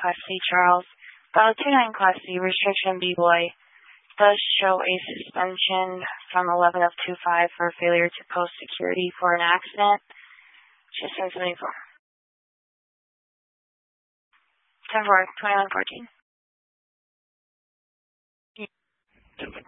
Class C, Charles. File 29 Class C, restriction B-boy. Does show a suspension from 11 of 25 for failure to post security for an accident. Just 1074. 10-4, 21-14.